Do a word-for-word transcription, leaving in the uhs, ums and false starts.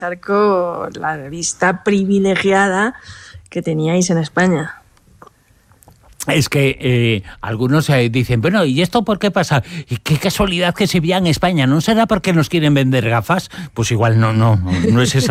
con la vista privilegiada que teníais en España. Es que eh, algunos eh, dicen, bueno, ¿y esto por qué pasa? Y qué casualidad que se veía en España, ¿no será porque nos quieren vender gafas? Pues igual no, no, no, no es esa